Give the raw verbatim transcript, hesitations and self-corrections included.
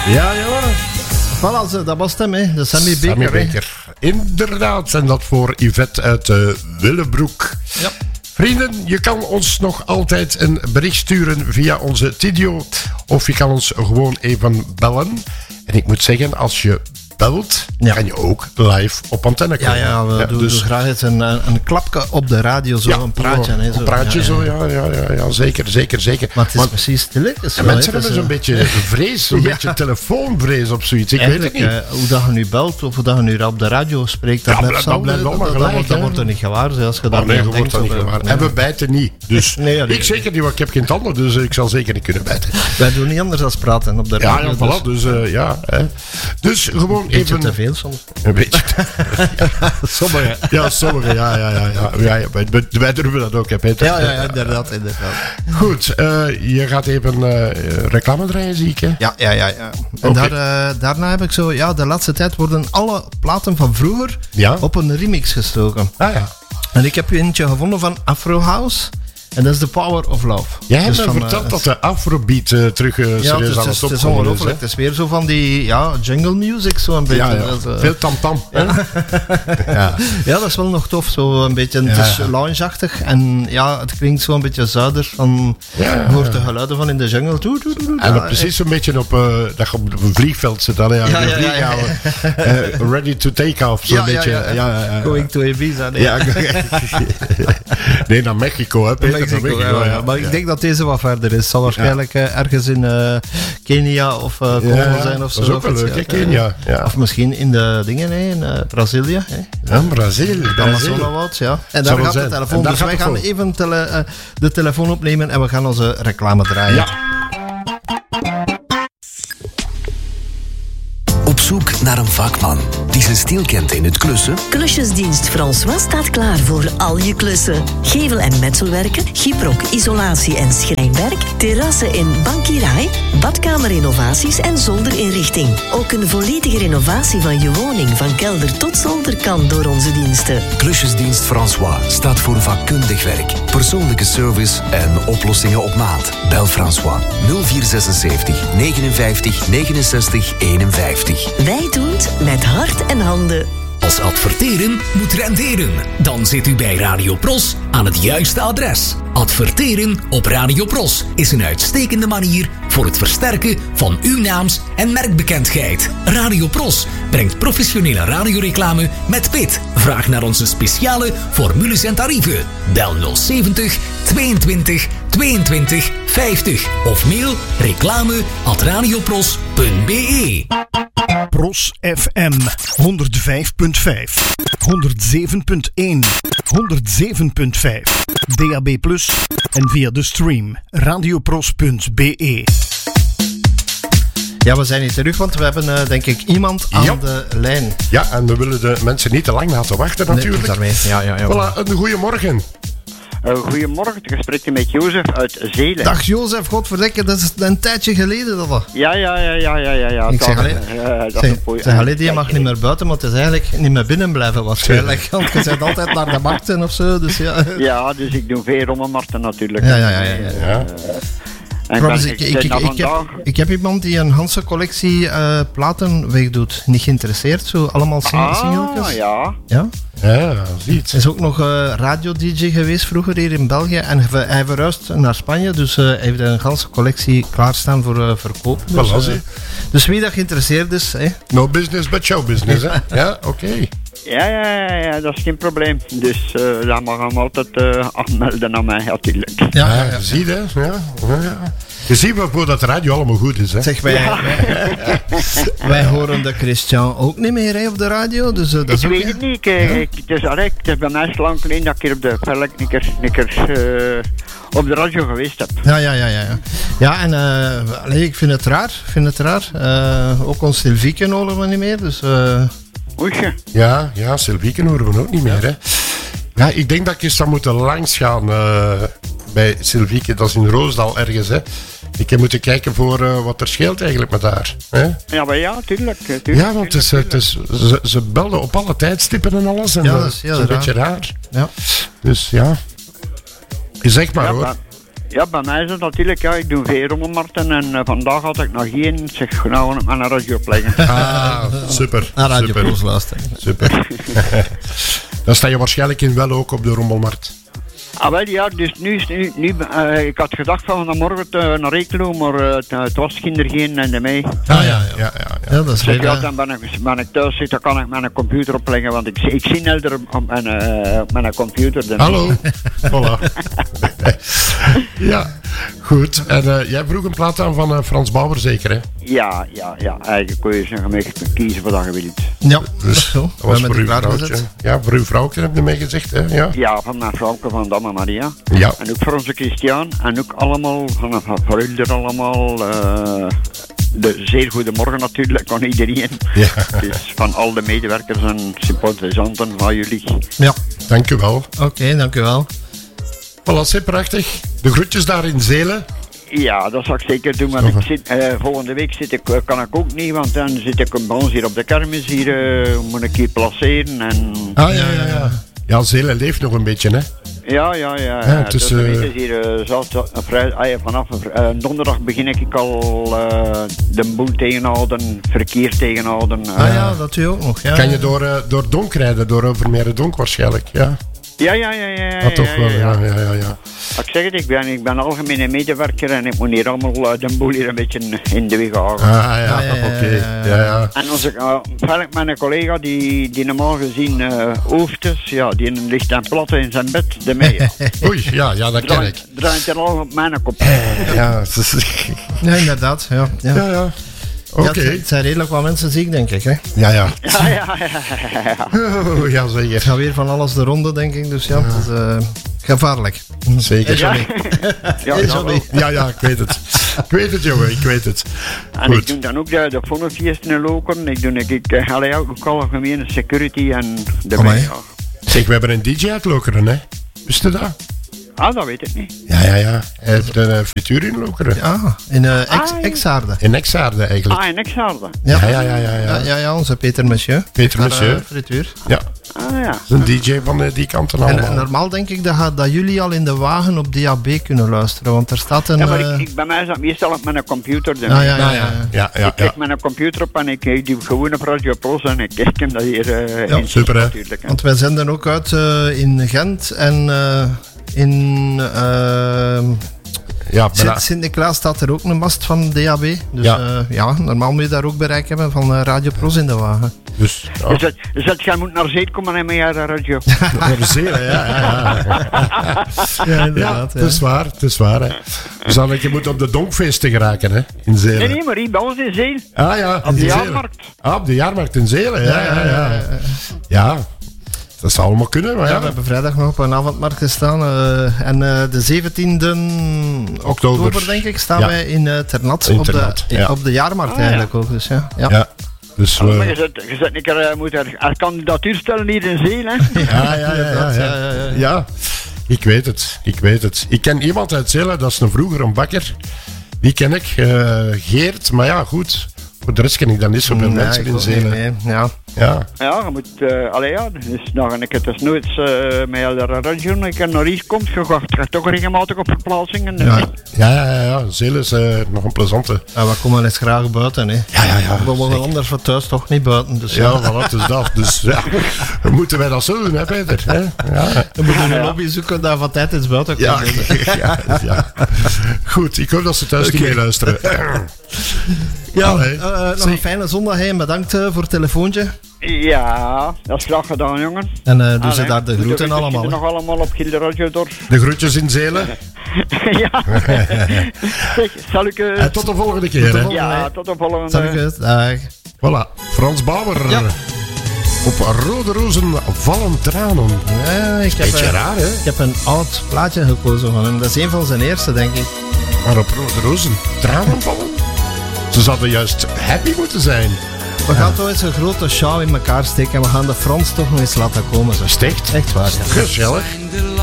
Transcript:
Ja, ja. Voilà, dat was hem, hè. De Sammy Baker. Sammy Baker. Inderdaad, en dat voor Yvette uit uh, Willebroek. Ja. Vrienden, je kan ons nog altijd een bericht sturen via onze Tidio. Of je kan ons gewoon even bellen. En ik moet zeggen, als je belt, ja. kan je ook live op antenne komen. Ja, ja, we ja, doen dus graag eens een, een klapje op de radio, zo ja, een praatje. Zo, hè, zo. Een praatje, ja, ja. zo, ja, ja, ja, ja, zeker, zeker, zeker. Maar het is Want, precies stil. Ja, mensen hebben zo'n beetje vrees, zo'n ja. beetje telefoonvrees of zoiets. Ik Eigenlijk, weet het niet. Uh, hoe dat je nu belt of hoe dat je nu op de radio spreekt, dat, ja, blijft dat, blijft, dat, dat, gelijk, dat, dat wordt er niet gewaar. Als je dat oh, nee, niet wordt dat niet gewaar. Nee. En we bijten niet. Dus nee, ja, ik zeker niet, want ik heb geen tanden, dus ik zal zeker niet kunnen bijten. Wij doen niet anders dan praten op de radio. Ja, ja, voilà, dus, dus uh, ja. Hè. Dus gewoon een beetje even... te veel soms. Een beetje. Ja. Sommige. Ja, sommige, ja, ja, ja. ja. ja, ja wij, wij durven dat ook, hè, Peter. Ja, ja, ja, inderdaad, inderdaad. Goed, uh, je gaat even uh, reclame draaien, zie ik, hè? Ja, ja, ja. ja. En okay. daar, uh, daarna heb ik zo, ja, de laatste tijd worden alle platen van vroeger ja? op een remix gestoken. Ah ja. En ik heb eentje gevonden van Afro House. En dat is The Power of Love. Jij hebt dus me verteld uh, dat de Afrobeat uh, terug uh, ja, serieus dus, aan het opkomen is. Het is ongelooflijk. Het is weer zo van die ja, jungle music, zo een beetje. Ja, ja. Dat, uh, veel tamtam. Ja. ja. ja, dat is wel nog tof. Zo een beetje, het is ja. lounge-achtig. En ja, het klinkt zo een beetje zuider. Van, ja, ja, je hoort de geluiden van in de jungle. Doe, doe, doe, doe, en ja, precies een beetje op, uh, dat je op een vliegveld zit. Dan, ja, ja, ja, ja, ja, ja. Uh, ready to take off. Zo'n ja, beetje. Ja, ja. Ja, ja, ja. Going to Ibiza. Nee, ja, nee naar Mexico. Hè, Peter, Mexico, naar Mexico ja, ja. Maar ik denk dat deze wat verder is. Het zal waarschijnlijk ja. uh, ergens in uh, Kenia of uh, Congo ja, zijn of zo. Dat is ook wel leuk, hè, Kenia. Ja. Of misschien in de dingen, hè, in uh, Brazilië. Hè. Ja, Brazilië. Amazonewoud, ja. En daar gaat de telefoon. Dus wij gaan even tele, uh, de telefoon opnemen en we gaan onze reclame draaien. Ja. Op zoek naar een vakman die zijn stil kent in het klussen? Klusjesdienst François staat klaar voor al je klussen. Gevel- en metselwerken, gyprok, isolatie en schrijnwerk, terrassen in Bankirai, badkamerinnovaties en zolderinrichting. Ook een volledige renovatie van je woning van kelder tot zolder kan door onze diensten. Klusjesdienst François staat voor vakkundig werk, persoonlijke service en oplossingen op maat. Bel François nul vier zesenzeventig negenenvijftig negenenzestig eenenvijftig. Wij doen het met hart en handen. Als adverteren moet renderen. Dan zit u bij Radio Pros aan het juiste adres. Adverteren op Radio Pros is een uitstekende manier voor het versterken van uw naams- en merkbekendheid. Radio Pros brengt professionele radioreclame met Pit. Vraag naar onze speciale formules en tarieven. Bel nul zeventig tweeëntwintig tweeëntwintig vijftig of mail reclame at radiopros punt be. Pros F M honderd vijf punt vijf, honderd zeven punt één, honderd zeven punt vijf, D A B plus en via de stream radiopros punt be. Ja, we zijn hier terug, want we hebben uh, denk ik iemand aan ja. de lijn. Ja, en we willen de mensen niet te lang laten wachten natuurlijk. Nee, daarmee. Ja, ja, ja. Voilà, een goeiemorgen. Uh, goedemorgen, het gesprek met Jozef uit Zeeland. Dag Jozef, godverdikke, dat is een tijdje geleden dat al. Ja, ja, ja, ja, ja, ja. ja ik zeg alleen, uh, zeg alleen, je mag niet meer buiten, maar het is eigenlijk niet meer binnen blijven waarschijnlijk. Want je bent altijd naar de markten of zo, dus ja. Ja, dus ik doe veel rommelmarkten natuurlijk. Ja, ja, ja. ja, ja. ja. En Trouwens, ik, ik, ik, ik, heb, ik heb iemand die een Hanse collectie uh, platen wegdoet. Niet geïnteresseerd, zo allemaal sing- ah, singeltjes. ja. Ja, ja ziet. Hij is ook nog uh, radio-D J geweest vroeger hier in België. En hij, hij verhuist naar Spanje, dus uh, hij heeft een Hanse collectie klaarstaan voor uh, verkoop. Dus, uh, dus wie dat geïnteresseerd is. Hè. No business but show business, hè? Ja, oké. Okay. Ja, ja, ja, ja, dat is geen probleem. Dus uh, dat mag hem altijd uh, aanmelden aan mij, natuurlijk. Ja, ja, ja. Zie je, ja. ja. Je ziet waarvoor dat de radio allemaal goed is, hè? Zeg, wij, ja. wij, wij horen de Christian ook niet meer hè, op de radio, dus uh, dat ik is ook... weet het niet, ik, ja? ik, het, is, allee, het is bij mij lang geleden dat ik hier op de velk een keer, een keer uh, op de radio geweest heb. Ja, ja, ja, ja. Ja, ja en uh, allee, ik vind het raar, ik vind het raar. Uh, ook ons Sylvieke horen we niet meer, dus... Uh, Oeisje. Ja, ja, Sylvieke horen we ook niet meer, hè. Ja, ik denk dat ik eens zou moeten langs gaan uh, bij Sylvieke. Dat is in Roosdal ergens, hè. Ik heb moeten kijken voor uh, wat er scheelt eigenlijk met haar. Hè? Ja, maar ja, tuurlijk. tuurlijk ja, want tuurlijk, het is, het is, ze, ze belden op alle tijdstippen en alles. En ja, dat is, ja, dat is een raar. beetje raar. Ja. Dus ja. Zeg maar, ja, hoor. Maar, Ja, bij mij is het natuurlijk, ja, ik doe veel rommelmarkten en uh, vandaag had ik nog geen, zeg, nou gaan we aan een radio plegen. Ah, super. Naar Radio super. Pros luisteren. Super. Dan sta je waarschijnlijk in wel ook op de rommelmarkt. Ah, wel ja, dus nu is nu, nu uh, ik had gedacht van vanmorgen uh, naar Eekelo, maar uh, het, het was kinder geen en de mee. Ah ja, ja, ja. ja, Ja, dat is Zeg, weer, ja, uh, dan ben ik, ben ik thuis zit, dan kan ik mijn computer opleggen, want ik, ik zie elder op mijn, uh, op mijn computer. Dan Hallo. Voilà. Ja, goed. En uh, jij vroeg een plaat aan van uh, Frans Bauer zeker, hè? Ja, ja, ja, eigenlijk kun je zeggen, je kunt kiezen wat je wilt. ja, dat is zo. Dat We was hebben voor die uw klaargezet. vrouwtje. Ja, voor uw vrouwtje heb je mee gezegd, hè? Ja. Ja, van mijn vrouwke van Damme Maria. Ja. En ook voor onze Christian. En ook allemaal, van voor Ulder allemaal. Uh, de zeer goede morgen natuurlijk aan iedereen. Ja. Dus van al de medewerkers en sympathisanten van jullie. Ja, Dank u wel. oké, okay, dank u wel. Voilà, c'est prachtig. De groetjes daar in Zelen. Ja, dat zal ik zeker doen. Want ik zit, uh, volgende week zit ik, uh, kan ik ook niet, want dan zit ik bij ons hier op de kermis. Hier uh, moet ik hier placeren. En... Ah ja, ja, ja. Ja, Zelen leeft nog een beetje, hè? Ja, ja, ja. Ja, het is, dus, uh, uh, is hier, uh, zelfs, uh, vrij, ah, ja, vanaf uh, donderdag begin ik al uh, de boel tegenhouden, verkeer tegenhouden. Uh, Ah ja, dat u ook nog. Ja. Kan je door, uh, door Donk rijden, door Overmere Donk waarschijnlijk, ja? Ja, ja, ja, ja. ja, Ah, toch ja, wel, ja, ja, ja, ja. ja. Ik zeg het, ik ben, ik ben algemene medewerker en ik moet hier allemaal uh, de boel hier een beetje in de weg houden. Ah ja, ja, ja, oké. ja, Ja, ja. En onze, uh, verder mijn collega die, die normaal gezien uh, hoofd is, ja, die ligt dan plat in zijn bed, de mee. Oei, ja, ja, dat ken ik. Draait, draait er al op mijn kop. Ja, het is- Ja, inderdaad. Ja, ja. ja, ja. Ja, Oké. het, het zijn redelijk wat mensen ziek, denk ik. Hè. Ja, ja. Ja, ja, ja, ja. Oh, ja, Het zeker. gaat weer van alles de ronde, denk ik. Dus ja, het is uh, gevaarlijk. Zeker. Ja, ja, Hey, dat Johnny. wel. Ja, ja, ik weet het. Ik weet het, jongen, ik weet het. En ik Goed. doe dan ook de, de Fonnefeesten loken. Ik doe ik, ik, uh, allee, ook algemene security en de Amai. ja. Zeg, we hebben een D J uit Lokeren, hè? Wist je dat? Ah, dat weet ik niet. Ja, ja, ja. Hij heeft een uh, frituur in Lokeren. Ja, in uh, ex, Ah, ja. Exaarde. In Exaarde, eigenlijk. Ah, in Exaarde. Ja, ja, ja, ja. Ja, ja. ja, ja, onze Peter Monsieur. Peter Daar, Monsieur. uh, frituur. Ja, Ah, ja. een D J van uh, die kant en En allemaal. uh, normaal denk ik dat, dat jullie al in de wagen op D A B kunnen luisteren, want er staat een... Ja, maar uh, ik, ik, bij mij is dat meestal op mijn computer. ah, ja, ja, Ja, ja, ja, ja. ja, ja, Ik ja. kijk mijn computer op en ik, ik doe gewoon op Radio Pros en ik kijk hem dat hier uh, Ja, in super, hè. natuurlijk. Hè. Want wij zenden ook uit uh, in Gent en uh, in uh, Ja, Sint- bijna. Sint-Niklaas staat er ook een mast van D A B. Dus Ja. ja, uh, ja normaal moet je daar ook bereik hebben van uh, Radio Pros in de wagen. Dus, ja. Dus, dat, dus dat jij moet naar zee komen en met je radio. Naar de Zelen, ja, ja, ja. Ja, Ja, het is waar, het is waar, hè. Dus dan, je moet op de Donkfeesten geraken, hè, in Zelen. Nee, nee, maar hier bij ons in zee. Ah ja, Op de in Zelen. jaarmarkt. Ah, op de jaarmarkt in Zelen, ja, ja, ja. Ja, dat zou allemaal kunnen, maar Ja, ja. we hebben vrijdag nog op een avondmarkt gestaan. uh, en uh, de zeventiende oktober, Oktober. denk ik, staan Ja. wij in uh, Ternat. In op, Ternat, de, ja. op de jaarmarkt Ah, ja. eigenlijk ook. Dus, ja. Ja. Ja, dus... Maar eh, je zet, je zet een keer, uh, moet er, er kandidatuur stellen hier in zee, hè. ja, ja, ja, ja, ja, Ja, ja, ja. ja. Ik weet het, ik weet het. Ik ken iemand uit Zelen, dat is een vroeger een bakker. Die ken ik, eh, Geert. Maar ja, goed. Voor de rest ken ik dan niet zoveel Nee, mensen ik in ook niet Zelen. mee. Ja. Ja, Ja, je moet, uh, allee ja, dus dan ga ik het dus nooit uh, met de radio, ik kan naar hier komt, je gaat, je gaat toch regelmatig op verplaatsingen. Ja. Ja. ja, ja, ja. Zelen is eh, nog een plezante. Ja, we komen eens graag buiten. Hè. Ja, ja, ja. We mogen anders van thuis toch niet buiten. Dus ja. Ja, voilà, dus dat. Dus ja, dan moeten wij dat zo doen, hè, Peter? Hè? Ja. We moeten een lobby zoeken dat van tijd eens buiten Ja, komt. ja, ja. Goed, ik hoop dat ze thuis niet Oké. meeluisteren. Ja, Allee. eh, nog Zeg. een fijne zondag hè, en bedankt eh, voor het telefoontje. Ja, dat is graag gedaan, jongen. En uh, doen Allee, ze daar de moet groeten er allemaal. nog allemaal op Gilde Radio door. De groetjes in Zelen. Ja. Zeg, zal ik... uh, En tot de volgende keer. Hè. ja, tot de volgende. Salut, dag. Voilà, Frans Bauer. Ja. Op Rode Rozen vallen tranen. Ja, ik heb, Beetje eh, raar, hè? ik heb een oud plaatje gekozen van hem. Dat is een van zijn eerste, denk ik. Maar op Rode Rozen tranen vallen? Ze zouden juist happy moeten zijn. We gaan toch eens een grote show in elkaar steken en we gaan de Frans toch nog eens laten komen. Zo. Sticht. Echt waar, ja. Gezellig.